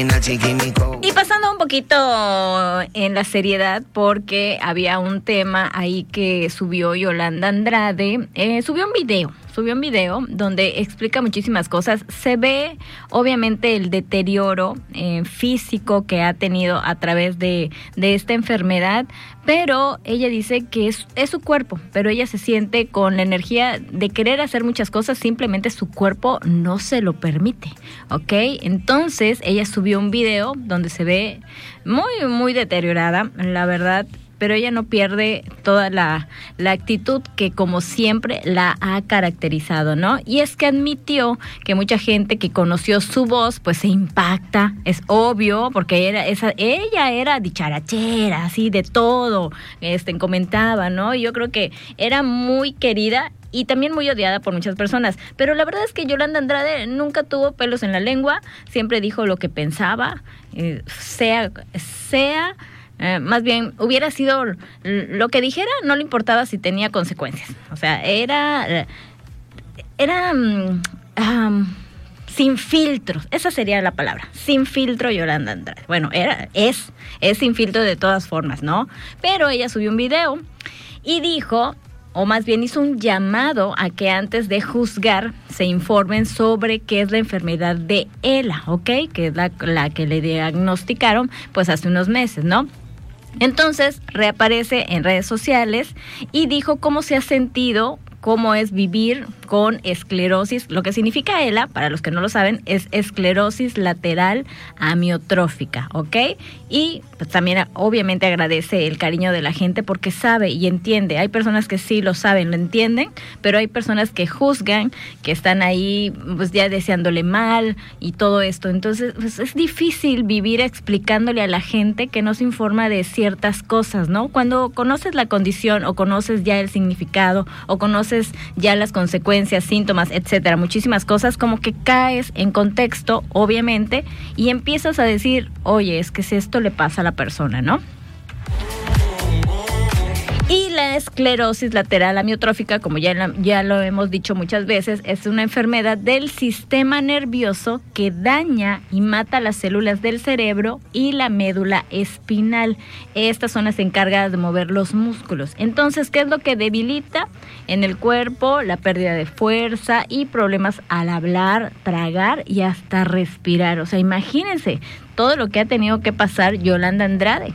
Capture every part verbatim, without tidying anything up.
Y pasando un poquito en la seriedad, porque había un tema ahí que subió Yolanda Andrade, eh, subió un video, subió un video donde explica muchísimas cosas. Se ve obviamente el deterioro eh, físico que ha tenido a través de, de esta enfermedad, pero ella dice que es, es su cuerpo, pero ella se siente con la energía de querer hacer muchas cosas, simplemente su cuerpo no se lo permite, ¿ok? Entonces ella subió un video donde se ve muy, muy deteriorada, la verdad, pero ella no pierde toda la, la actitud que como siempre la ha caracterizado, ¿no? Y es que admitió que mucha gente que conoció su voz, pues se impacta, es obvio, porque era esa, ella era dicharachera, así de todo, este, comentaba, ¿no? Y yo creo que era muy querida y también muy odiada por muchas personas, pero la verdad es que Yolanda Andrade nunca tuvo pelos en la lengua, siempre dijo lo que pensaba, eh, sea, sea... Eh, más bien, hubiera sido lo que dijera, no le importaba si tenía consecuencias. O sea, era, era um, um, sin filtros, esa sería la palabra, sin filtro Yolanda Andrade. Bueno, era, es, es sin filtro de todas formas, ¿no? Pero ella subió un video y dijo, o más bien hizo un llamado a que antes de juzgar se informen sobre qué es la enfermedad de ELA, ¿ok? Que es la, la que le diagnosticaron pues hace unos meses, ¿no? Entonces reaparece en redes sociales y dijo cómo se ha sentido, cómo es vivir con esclerosis. Lo que significa ELA, para los que no lo saben, es esclerosis lateral amiotrófica, ¿ok? Y pues también obviamente agradece el cariño de la gente porque sabe y entiende. Hay personas que sí lo saben, lo entienden, pero hay personas que juzgan, que están ahí pues ya deseándole mal y todo esto. Entonces pues, es difícil vivir explicándole a la gente que no se informa de ciertas cosas, ¿no? Cuando conoces la condición o conoces ya el significado o conoces ya las consecuencias, síntomas, etcétera, muchísimas cosas, como que caes en contexto, obviamente, y empiezas a decir, oye, es que si esto le pasa a la persona, ¿no? Y la esclerosis lateral amiotrófica, como ya, la, ya lo hemos dicho muchas veces, es una enfermedad del sistema nervioso que daña y mata las células del cerebro y la médula espinal. Estas son las encargadas de mover los músculos. Entonces, ¿qué es lo que debilita en el cuerpo? La pérdida de fuerza y problemas al hablar, tragar y hasta respirar. O sea, imagínense todo lo que ha tenido que pasar Yolanda Andrade.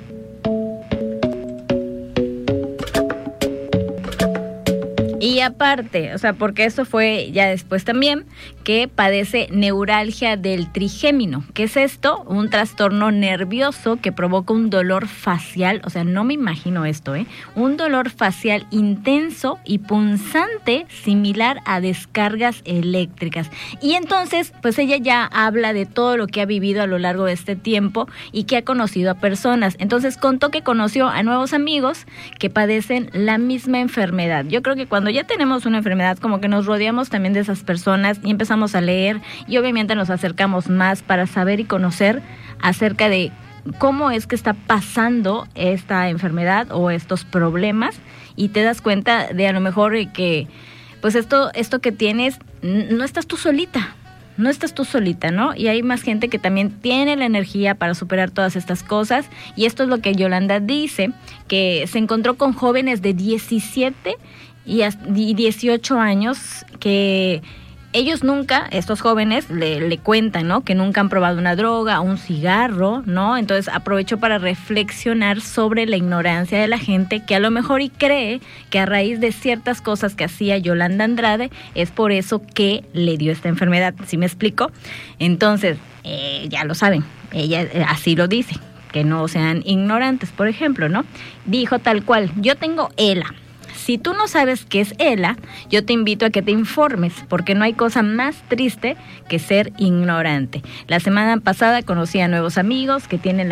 Y aparte, o sea, porque eso fue ya después también, que padece neuralgia del trigémino. ¿Qué es esto? Un trastorno nervioso que provoca un dolor facial, o sea, no me imagino esto, ¿eh? Un dolor facial intenso y punzante similar a descargas eléctricas. Y entonces, pues ella ya habla de todo lo que ha vivido a lo largo de este tiempo y que ha conocido a personas. Entonces contó que conoció a nuevos amigos que padecen la misma enfermedad. Yo creo que cuando ya tenemos una enfermedad, como que nos rodeamos también de esas personas y empezamos a leer y obviamente nos acercamos más para saber y conocer acerca de cómo es que está pasando esta enfermedad o estos problemas, y te das cuenta de a lo mejor que pues esto, esto que tienes, no estás tú solita. No estás tú solita, ¿no? Y hay más gente que también tiene la energía para superar todas estas cosas. Y esto es lo que Yolanda dice, que se encontró con jóvenes de diecisiete y dieciocho años que ellos nunca, estos jóvenes, le, le cuentan, ¿no? Que nunca han probado una droga, un cigarro, ¿no? Entonces aprovechó para reflexionar sobre la ignorancia de la gente que a lo mejor y cree que a raíz de ciertas cosas que hacía Yolanda Andrade es por eso que le dio esta enfermedad. ¿Sí me explico? Entonces, eh, ya lo saben, ella eh, así lo dice, que no sean ignorantes, por ejemplo, ¿no? Dijo tal cual, yo tengo ELA. Si tú no sabes qué es ELA, yo te invito a que te informes, porque no hay cosa más triste que ser ignorante. La semana pasada conocí a nuevos amigos que tienen la